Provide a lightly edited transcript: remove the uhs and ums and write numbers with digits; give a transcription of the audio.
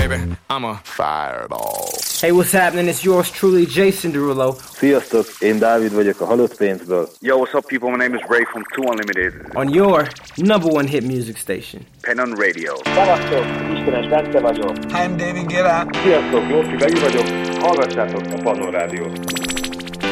baby. I'm a fireball. Hey, what's happening? It's yours truly, Jason Derulo. Sziasztok, én Dávid vagyok a Halott Pénzből. Yo, what's up, people? My name is Ray from 2 Unlimited. On your number one hit music station. Pennon Radio. Szevasztok, Istenes Bence vagyok. I'm David Guetta. Sziasztok, Lóci Begi vagyok. Hallgassátok a Pannon Rádiót.